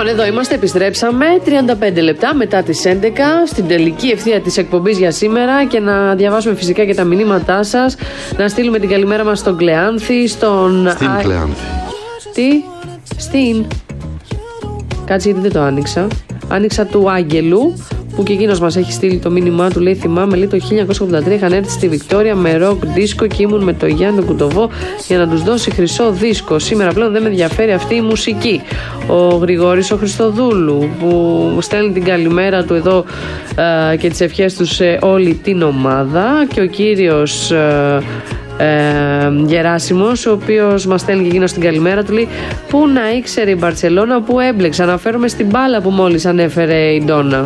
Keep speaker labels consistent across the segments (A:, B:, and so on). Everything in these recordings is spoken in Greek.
A: Λοιπόν, εδώ είμαστε, επιστρέψαμε 35 λεπτά μετά τις 11 στην τελική ευθεία της εκπομπής για σήμερα και να διαβάσουμε φυσικά και τα μηνύματά σας. Να στείλουμε την καλημέρα μας στον Κλεάνθη, στον...
B: Στην Κλεάνθη.
A: Τι? Στην... Κάτσε γιατί δεν το άνοιξα. Άνοιξα του Άγγελου, που και εκείνος μας έχει στείλει το μήνυμά του. Λέει: θυμάμαι, λέει, το 1983 είχαν έρθει στη Βικτόρια με ροκ δίσκο και ήμουν με το Γιάννη τον Κουτοβό για να τους δώσει χρυσό δίσκο. Σήμερα πλέον δεν με ενδιαφέρει αυτή η μουσική. Ο Γρηγόρης ο Χριστοδούλου, που στέλνει την καλημέρα του εδώ και τις ευχές του σε όλη την ομάδα. Και ο κύριος Γεράσιμος, ο οποίος μας στέλνει και εκείνος την καλημέρα του, λέει: πού να ήξερε η Μπαρτσελώνα που έμπλεξε. Αναφέρομαι στην μπάλα που μόλις ανέφερε η Ντόνα.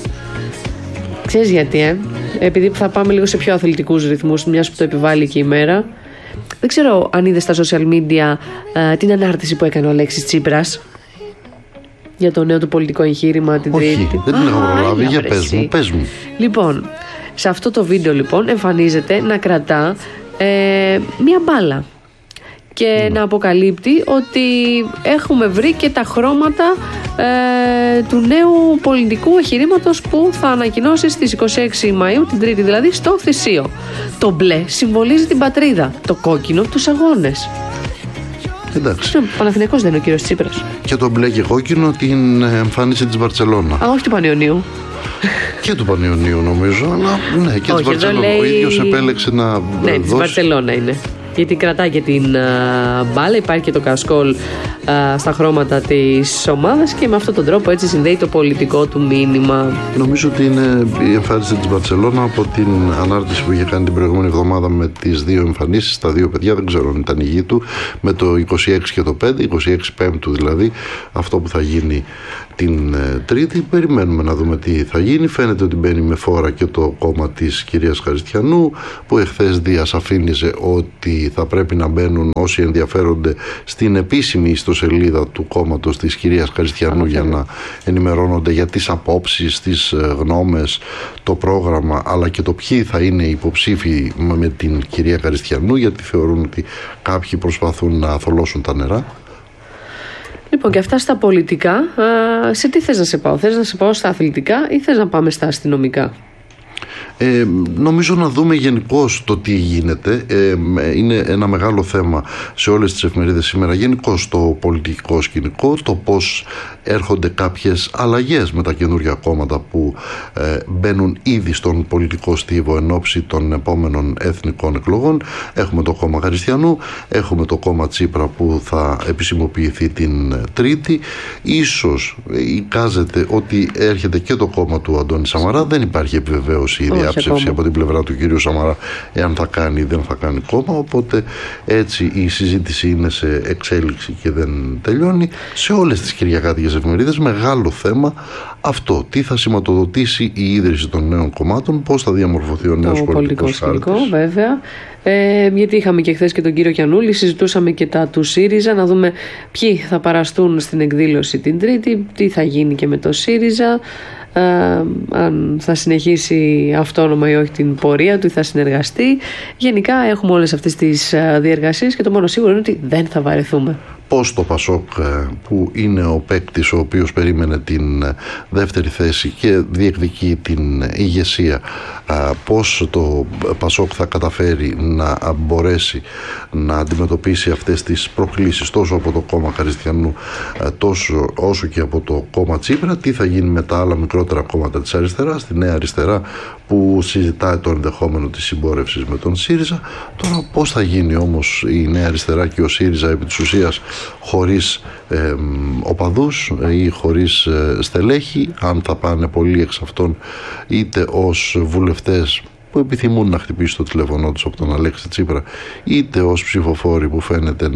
A: Ξέρεις γιατί, επειδή θα πάμε λίγο σε πιο αθλητικούς ρυθμούς, μιας που το επιβάλλει και η μέρα. Δεν ξέρω αν είδες στα social media την ανάρτηση που έκανε ο Αλέξης Τσίπρας για το νέο του πολιτικό εγχείρημα την Τρίτη.
B: Όχι, δεν την έχω προλάβει. Για πες μου.
A: Λοιπόν, σε αυτό το βίντεο λοιπόν εμφανίζεται να κρατά μία μπάλα και να αποκαλύπτει ότι έχουμε βρει και τα χρώματα του νέου πολιτικού εγχειρήματος που θα ανακοινώσει στις 26 Μαΐου, την Τρίτη δηλαδή, στο Θησίο. Το μπλε συμβολίζει την πατρίδα, το κόκκινο τους αγώνες.
B: Εντάξει.
A: Παναθηναϊκός δεν είναι ο κύριος Τσίπρας.
B: Και το μπλε και κόκκινο την εμφάνιση της Μπαρτσελώνα.
A: Α, όχι του Πανιωνίου.
B: Και του Πανιωνίου νομίζω, αλλά ναι, και της Μπαρτσελώνα.
A: Λέει...
B: Ο ίδιος επέλεξε να
A: ναι, της Μπαρτσελώνα είναι. Γιατί κρατάει και την μπάλα, υπάρχει και το κασκόλ στα χρώματα της ομάδας και με αυτόν τον τρόπο έτσι συνδέει το πολιτικό του μήνυμα.
B: Νομίζω ότι είναι η εμφάνιση της Μπαρτσελώνα από την ανάρτηση που είχε κάνει την προηγούμενη εβδομάδα με τις δύο εμφανίσεις, τα δύο παιδιά, δεν ξέρω αν ήταν η γη του, με το 26 και το 5, 26 Πέμπτου δηλαδή, αυτό που θα γίνει την Τρίτη. Περιμένουμε να δούμε τι θα γίνει. Φαίνεται ότι μπαίνει με φόρα και το κόμμα της κυρίας Χαριστιανού, που εχθές διασαφήνιζε ότι θα πρέπει να μπαίνουν όσοι ενδιαφέρονται στην επίσημη ιστοσελίδα του κόμματος της κυρίας Χαριστιανού για να ενημερώνονται για τις απόψεις, τις γνώμες, το πρόγραμμα, αλλά και το ποιοι θα είναι υποψήφοι με την κυρία Χαριστιανού, γιατί θεωρούν ότι κάποιοι προσπαθούν να θολώσουν τα νερά.
A: Λοιπόν, και αυτά στα πολιτικά. Σε τι θες να σε πάω? Θες να σε πάω στα αθλητικά ή θες να πάμε στα αστυνομικά?
B: Νομίζω να δούμε γενικώς το τι γίνεται. Είναι ένα μεγάλο θέμα σε όλες τις εφημερίδες σήμερα γενικώς το πολιτικό σκηνικό, το πώς έρχονται κάποιες αλλαγές με τα καινούργια κόμματα που μπαίνουν ήδη στον πολιτικό στίβο εν ώψη των επόμενων εθνικών εκλογών. Έχουμε το κόμμα Χαριστιανού, έχουμε το κόμμα Τσίπρα που θα επισημοποιηθεί την Τρίτη. Ίσως εικάζεται ότι έρχεται και το κόμμα του Αντώνη Σαμαρά. Δεν υπάρχει επιβεβαίωση ή διάψευση από την πλευρά του κυρίου Σαμαρά εάν θα κάνει ή δεν θα κάνει κόμμα, οπότε έτσι η συζήτηση είναι σε εξέλιξη και δεν τελειώνει. Σε όλες τις κυριακάτικες εφημερίδες μεγάλο θέμα αυτό, τι θα σηματοδοτήσει η ίδρυση των νέων κομμάτων, πώς θα διαμορφωθεί ο νέος πολιτικός χάρτης.
A: Βέβαια. Γιατί είχαμε και χθες και τον κύριο Κιανούλη, συζητούσαμε και τα του ΣΥΡΙΖΑ, να δούμε ποιοι θα παραστούν στην εκδήλωση την Τρίτη, τι θα γίνει και με το ΣΥΡΙΖΑ, αν θα συνεχίσει αυτόνομα ή όχι την πορεία του ή θα συνεργαστεί. Γενικά έχουμε όλες αυτές τις διεργασίες και το μόνο σίγουρο είναι ότι δεν θα βαρεθούμε.
B: Πώς το Πασόκ, που είναι ο παίκτης ο οποίος περίμενε την δεύτερη θέση και διεκδικεί την ηγεσία, πώς το Πασόκ θα καταφέρει να μπορέσει να αντιμετωπίσει αυτές τις προκλήσεις τόσο από το κόμμα Χαριστιανού όσο και από το κόμμα Τσίπρα, τι θα γίνει με τα άλλα μικρότερα κόμματα της αριστεράς, τη Νέα Αριστερά που συζητάει το ενδεχόμενο της συμπόρευσης με τον ΣΥΡΙΖΑ. Τώρα πώς θα γίνει όμως η Νέα Αριστερά και ο ΣΥΡΙΖΑ επί της ουσίας χωρίς οπαδούς ή χωρίς στελέχη, αν θα πάνε πολλοί εξ αυτών είτε ως βουλευτές που επιθυμούν να χτυπήσει το τηλέφωνο τους από τον Αλέξη Τσίπρα, είτε ως ψηφοφόροι που φαίνεται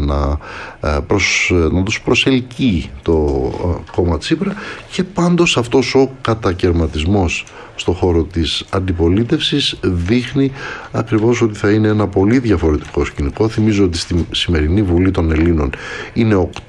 B: να τους προσελκύει το κόμμα Τσίπρα. Και πάντως αυτός ο κατακαιρματισμός στο χώρο της αντιπολίτευσης δείχνει ακριβώς ότι θα είναι ένα πολύ διαφορετικό σκηνικό. Θυμίζω ότι στη σημερινή Βουλή των Ελλήνων είναι 8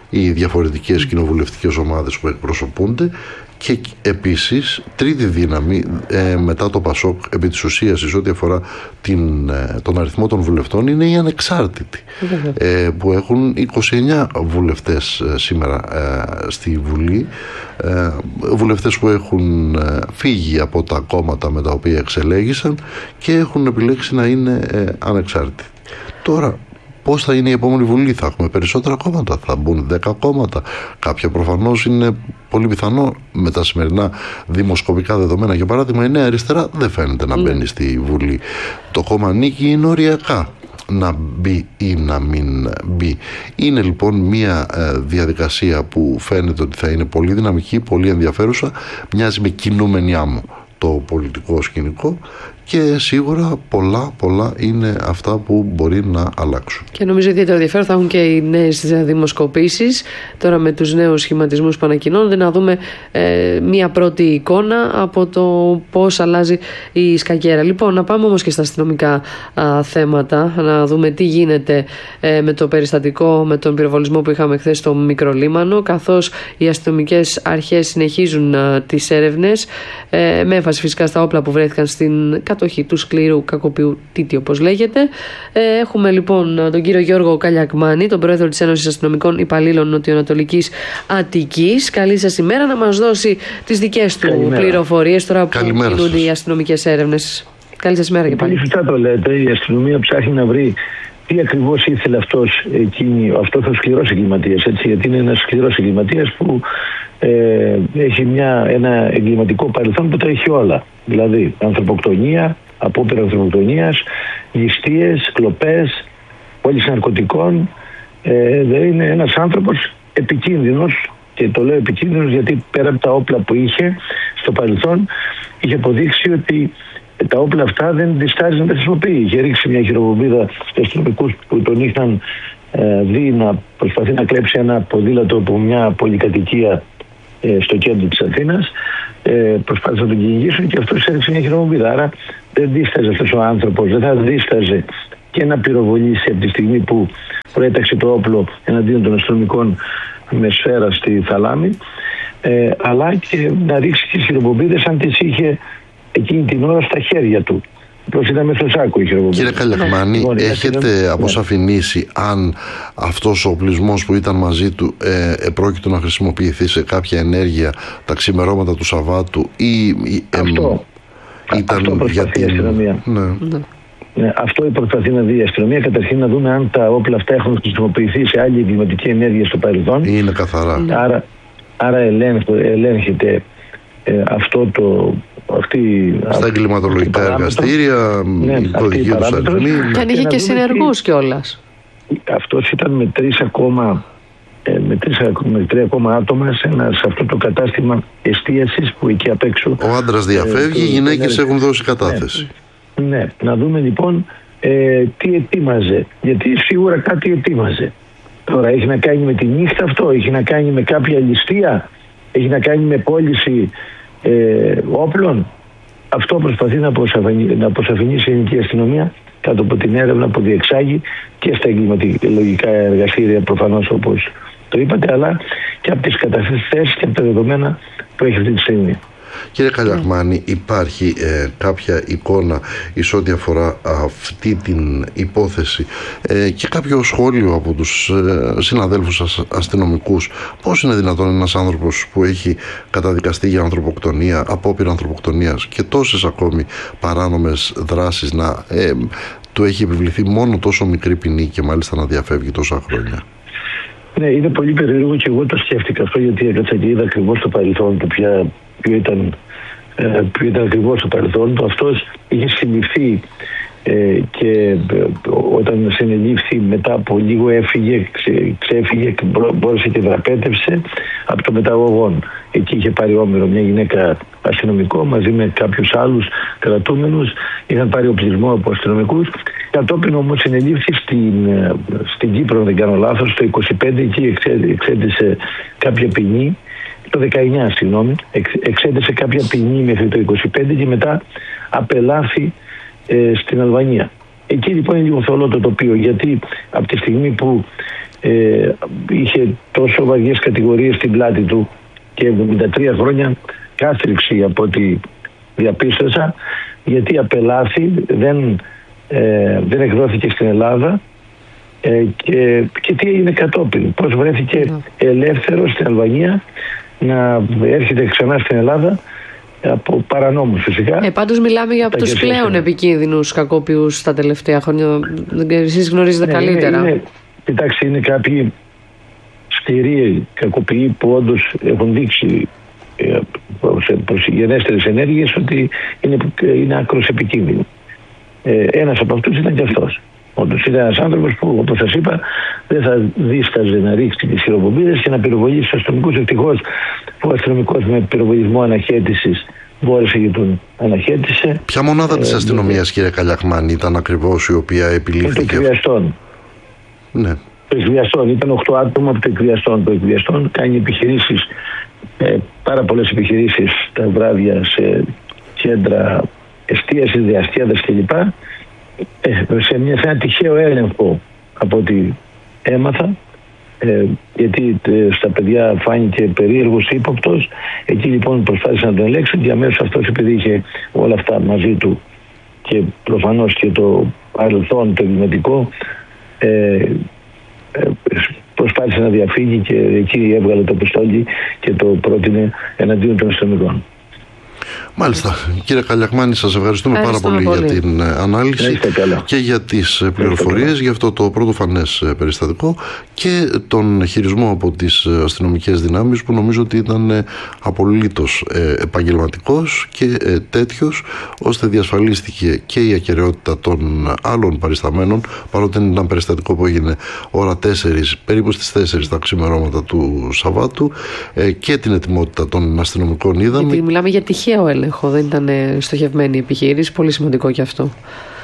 B: οι διαφορετικές κοινοβουλευτικές ομάδες που εκπροσωπούνται. Και επίσης τρίτη δύναμη μετά το ΠΑΣΟΚ επί της ουσίας σε ό,τι αφορά τον αριθμό των βουλευτών είναι οι ανεξάρτητοι που έχουν 29 βουλευτές σήμερα στη Βουλή, βουλευτές που έχουν φύγει από τα κόμματα με τα οποία εξελέγησαν και έχουν επιλέξει να είναι ανεξάρτητοι. Τώρα πώς θα είναι η επόμενη Βουλή? Θα έχουμε περισσότερα κόμματα, θα μπουν 10 κόμματα. Κάποια προφανώς είναι πολύ πιθανό με τα σημερινά δημοσκοπικά δεδομένα. Για παράδειγμα, η Νέα Αριστερά δεν φαίνεται να μπαίνει στη Βουλή. Το κόμμα Νίκη είναι οριακά να μπει ή να μην μπει. Είναι λοιπόν μια διαδικασία που φαίνεται ότι θα είναι πολύ δυναμική, πολύ ενδιαφέρουσα. Μοιάζει με κινούμενη άμμο το πολιτικό σκηνικό και σίγουρα πολλά είναι αυτά που μπορεί να αλλάξουν.
A: Και νομίζω ιδιαίτερο ενδιαφέρον θα έχουν και οι νέες δημοσκοπήσεις τώρα με τους νέους σχηματισμούς που ανακοινώνονται, να δούμε μία πρώτη εικόνα από το πώς αλλάζει η σκακέρα. Λοιπόν, να πάμε όμως και στα αστυνομικά θέματα, να δούμε τι γίνεται με το περιστατικό, με τον πυροβολισμό που είχαμε χθες στο Μικρολίμανο, καθώς οι αστυνομικές αρχές συνεχίζουν τις έρευνες με έμφαση φυσικά στα όπλα που βρέθηκαν στην κατοχή του σκληρού κακοποιού Τίτη, όπως λέγεται. Έχουμε λοιπόν τον κύριο Γιώργο Καλιακμάνη, τον πρόεδρο της Ένωσης Αστυνομικών Υπαλλήλων Νοτιοανατολικής Αττικής. Καλή σας ημέρα, να μας δώσει τις δικές του πληροφορίες τώρα που κινούνται οι αστυνομικές έρευνες. Καλή σας ημέρα και πάλι.
C: Πολύ σωστά το λέτε. Η αστυνομία ψάχνει να βρει τι ακριβώς ήθελε αυτός ο σκληρός εγκληματίας. Γιατί είναι ένας σκληρός εγκληματίας που έχει ένα εγκληματικό παρελθόν που τα έχει όλα. Δηλαδή ανθρωποκτονία, απόπειρα ανθρωποκτονίας, ληστείες, κλοπές, πώληση ναρκωτικών. Είναι ένας άνθρωπος επικίνδυνος, και το λέω επικίνδυνος γιατί πέρα από τα όπλα που είχε στο παρελθόν, είχε αποδείξει ότι τα όπλα αυτά δεν διστάζει να τα χρησιμοποιεί. Είχε ρίξει μια χειροβομβίδα στους αστυνομικούς που τον είχαν δει να προσπαθεί να κλέψει ένα ποδήλατο από μια πολυκατοικία στο κέντρο της Αθήνας. Προσπάθησαν να τον κυνηγήσουν και αυτός έριξε μια χειροβομβίδα. Άρα δεν δίσταζε αυτός ο άνθρωπος, δεν θα δίσταζε και να πυροβολήσει από τη στιγμή που προέταξε το όπλο εναντίον των αστυνομικών με σφαίρα στη θαλάμη, αλλά και να ρίξει τις χειροβομβίδες αν τις είχε εκείνη την ώρα στα χέρια του. Πώς ήταν με το σάκο η χειροβομβίδα.
B: Κύριε Καλιακμάνη, έχετε αποσαφηνίσει αν αυτός ο οπλισμός που ήταν μαζί του επρόκειτο να χρησιμοποιηθεί σε κάποια ενέργεια τα ξημερώματα του Σαββάτου ή
C: αυτό προσπαθεί η αστυνομία. Αυτό προσπαθεί να δει η αστυνομία. Καταρχήν να δούμε αν τα όπλα αυτά έχουν χρησιμοποιηθεί σε άλλη εγκληματική ενέργεια στο παρελθόν.
B: Είναι καθαρά.
C: Άρα ελέγχεται αυτό
A: στα
B: εγκληματολογικά εργαστήρια, η κωδική του αριθμή.
A: Και αν είχε και συνεργούς κιόλας.
C: Αυτός ήταν με τρία ακόμα άτομα σε αυτό το κατάστημα εστίασης που εκεί απ' έξω.
B: Ο άντρας διαφεύγει, οι γυναίκες έχουν δώσει κατάθεση.
C: Ναι, να δούμε λοιπόν τι ετοίμαζε. Γιατί σίγουρα κάτι ετοίμαζε. Τώρα έχει να κάνει με τη νύχτα αυτό, έχει να κάνει με κάποια ληστεία, έχει να κάνει με πώληση όπλων. Αυτό προσπαθεί να αποσαφηνίσει η ελληνική αστυνομία κάτω από την έρευνα που διεξάγει και στα εγκληματολογικά εργαστήρια, προφανώς όπως το είπατε, αλλά και από τις καταθέσεις και από τα δεδομένα που έχει αυτή τη στιγμή.
B: Κύριε Καλιακμάνη, υπάρχει κάποια εικόνα εις ό,τι αφορά αυτή την υπόθεση και κάποιο σχόλιο από τους συναδέλφους αστυνομικούς? Πώς είναι δυνατόν ένας άνθρωπος που έχει καταδικαστεί για ανθρωποκτονία, απόπειρα ανθρωποκτονίας και τόσες ακόμη παράνομες δράσεις να του έχει επιβληθεί μόνο τόσο μικρή ποινή και μάλιστα να διαφεύγει τόσα χρόνια?
C: Ναι, είναι πολύ περίεργο και εγώ το σκέφτηκα αυτό, γιατί έκατσα και είδα ακριβώς το παρελθόν του, ποιο ήταν ακριβώς το παρελθόν του. Αυτός είχε συλληφθεί και όταν συνελήφθη μετά από λίγο ξέφυγε και μπόρεσε και δραπέτευσε από το μεταγωγόν. Εκεί είχε πάρει όμηρο μια γυναίκα αστυνομικό μαζί με κάποιους άλλους κρατούμενους, είχαν πάρει οπλισμό από αστυνομικούς. Κατόπιν όμως συνελήφθη στην Κύπρο, αν δεν κάνω λάθος, το 25, εκεί εξέντησε κάποια ποινή, το 19 συγγνώμη, εξέντησε κάποια ποινή μέχρι το 25 και μετά απελάθη στην Αλβανία. Εκεί λοιπόν είναι λίγο θολό το τοπίο, γιατί από τη στιγμή που είχε τόσο βαριές κατηγορίες στην πλάτη του και 73 χρόνια κάστριξη από ό,τι διαπίστωσα, γιατί απελάθη, δεν εκδόθηκε στην Ελλάδα και τι έγινε κατόπιν, πώς βρέθηκε ελεύθερο στην Αλβανία να έρχεται ξανά στην Ελλάδα από παρανόμους φυσικά.
A: Πάντως μιλάμε για από τους πλέον επικίνδυνους κακοποιούς τα τελευταία χρόνια. Εσείς γνωρίζετε καλύτερα.
C: Κοιτάξτε, είναι κάποιοι σκληροί κακοποιοί που όντως έχουν δείξει προς γενέστερες ενέργειες ότι είναι άκρως επικίνδυνοι. Ένας από αυτούς ήταν και αυτός. Όντως ήταν ένας άνθρωπος που, όπως σας είπα, δεν θα δίσταζε να ρίξει τις χειροπομπίδες και να πυροβολήσει τους αστυνομικούς. Ευτυχώς που ο αστυνομικός με πυροβολισμό αναχέτησης μπόρεσε και τον αναχέτησε.
B: Ποια μονάδα της αστυνομίας, κύριε Καλιαχμάνη, ήταν ακριβώς η οποία επιλήφθηκε?
C: Το εκβιαστών.
B: Ναι.
C: Το εκβιαστών. Ήταν 8 άτομα από το εκβιαστών. Το εκβιαστών κάνει επιχειρήσεις, πάρα πολλές επιχειρήσεις τα βράδια σε κέντρα εστίασης, διαστιάδες κλπ. Σε ένα τυχαίο έλεγχο από ό,τι έμαθα, γιατί στα παιδιά φάνηκε περίεργος, ύποπτος. Εκεί λοιπόν προσπάθησαν να τον ελέγξουν και αμέσως αυτός, επειδή είχε όλα αυτά μαζί του και προφανώς και το παρελθόν το εγκληματικό, προσπάθησε να διαφύγει και εκεί έβγαλε το πιστόλι και το πρότεινε εναντίον των αστυνομικών.
B: Μάλιστα. Κύριε Καλιαχμάνη, σας ευχαριστούμε πάρα πολύ για την ανάλυση και για τις πληροφορίες για αυτό το πρωτοφανές περιστατικό και τον χειρισμό από τις αστυνομικές δυνάμεις, που νομίζω ότι ήταν απολύτως επαγγελματικός και τέτοιος, ώστε διασφαλίστηκε και η ακεραιότητα των άλλων παρισταμένων, παρότι είναι ένα περιστατικό που έγινε ώρα 4, περίπου στις 4 τα ξημερώματα του Σαββάτου, και την ετοιμότητα των αστυνομικών είδαμε.
A: Γιατί μιλάμε για τυχαίο έλεγχο, δεν ήταν στοχευμένη η επιχείρηση, πολύ σημαντικό και αυτό.